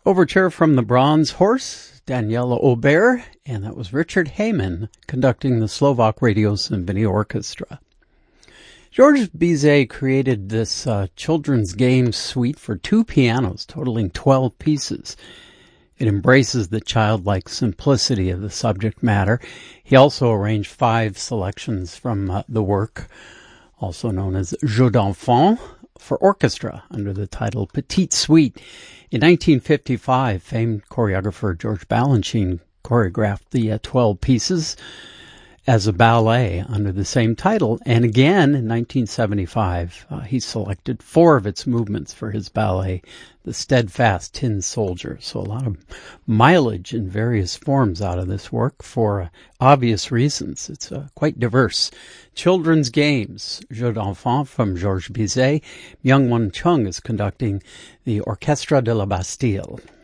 Overture from the Bronze Horse, Daniela Aubert, and that was Richard Heyman conducting the Slovak Radio Symphony Orchestra. Georges Bizet created this children's game suite for 2 pianos, totaling 12 pieces. It embraces the childlike simplicity of the subject matter. He also arranged 5 selections from the work, also known as Jeux d'enfants, for orchestra under the title Petite Suite. In 1955, famed choreographer George Balanchine choreographed the 12 pieces as a ballet under the same title. And again, in 1975, he selected 4 of its movements for his ballet, The Steadfast Tin Soldier. So a lot of mileage in various forms out of this work for obvious reasons. It's quite diverse. Children's Games, Jeux d'enfants from Georges Bizet. Myung-Whun Chung is conducting the Orchestre de la Bastille.